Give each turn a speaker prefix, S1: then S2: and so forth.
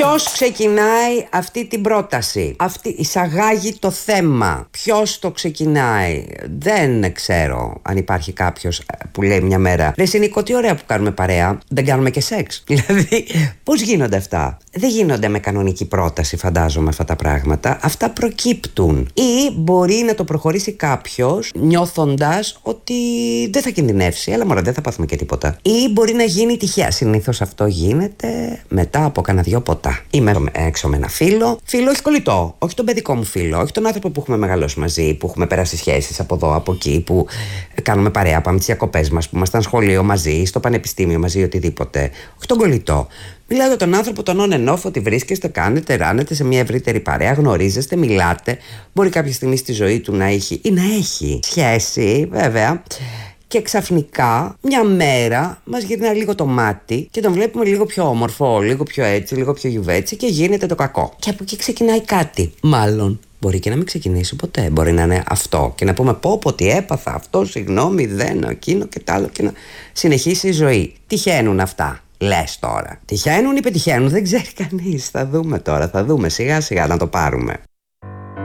S1: Ποιος ξεκινάει αυτή την πρόταση? Εισαγάγει το θέμα. Ποιος το ξεκινάει? Δεν ξέρω αν υπάρχει κάποιος που λέει μια μέρα: ρε Νίκο, τι ωραία που κάνουμε παρέα, δεν κάνουμε και σεξ? Δηλαδή, πώς γίνονται αυτά? Δεν γίνονται με κανονική πρόταση, φαντάζομαι, αυτά τα πράγματα. Αυτά προκύπτουν. Ή μπορεί να το προχωρήσει κάποιος νιώθοντας ότι δεν θα κινδυνεύσει, αλλά μωρέ, δεν θα πάθουμε και τίποτα. Ή μπορεί να γίνει τυχαία. Συνήθως αυτό γίνεται μετά από κανένα δυο ποτά. Είμαι έξω με ένα φίλο, όχι κολλητό, όχι τον παιδικό μου φίλο, όχι τον άνθρωπο που έχουμε μεγαλώσει μαζί, που έχουμε περάσει σχέσεις από εδώ, από εκεί, που κάνουμε παρέα, πάμε τις διακοπές μας, που ήμασταν σχολείο μαζί, στο πανεπιστήμιο μαζί, οτιδήποτε. Όχι τον κολλητό. Μιλάω για τον άνθρωπο, τον on and off, ότι βρίσκεστε, κάνετε, ράνετε σε μια ευρύτερη παρέα, γνωρίζεστε, μιλάτε. Μπορεί κάποια στιγμή στη ζωή του να έχει ή να έχει σχέση, βέβαια. Και ξαφνικά, μια μέρα, μας γυρνάει λίγο το μάτι και τον βλέπουμε λίγο πιο όμορφο, λίγο πιο έτσι, λίγο πιο γιουβέτσι και γίνεται το κακό. Και από εκεί ξεκινάει κάτι. Μάλλον μπορεί και να μην ξεκινήσει ποτέ. Μπορεί να είναι αυτό και να πούμε πω τι έπαθα, αυτό, συγγνώμη, δεν, εκείνο και τ' άλλο, και να συνεχίσει η ζωή. Τυχαίνουν αυτά. Λες τώρα. Τυχαίνουν ή πετυχαίνουν, δεν ξέρει κανείς. Θα δούμε τώρα, θα δούμε σιγά σιγά να το πάρουμε.